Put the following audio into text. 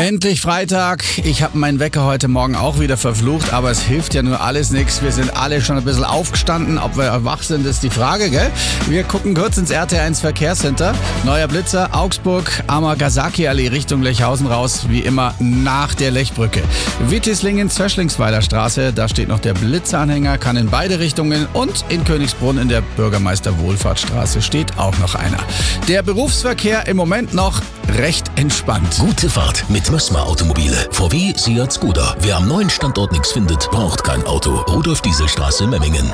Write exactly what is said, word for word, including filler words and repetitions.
Endlich Freitag. Ich habe meinen Wecker heute Morgen auch wieder verflucht, aber es hilft ja nur alles nichts. Wir sind alle schon ein bisschen aufgestanden. Ob wir wach sind, ist die Frage, gell? Wir gucken kurz ins R T eins Verkehrscenter. Neuer Blitzer, Augsburg, Amagasakiallee Richtung Lechhausen raus, wie immer nach der Lechbrücke. Wittislingen, Zöschlingsweiler Straße, da steht noch der Blitzeranhänger, kann in beide Richtungen, und in Königsbrunn in der Bürgermeister-Wohlfahrtsstraße steht auch noch einer. Der Berufsverkehr im Moment noch recht entspannt. Gute Fahrt mit Mössmer Automobile. V W, Seat, Skoda. Wer am neuen Standort nichts findet, braucht kein Auto. Rudolf-Diesel-Straße, Memmingen.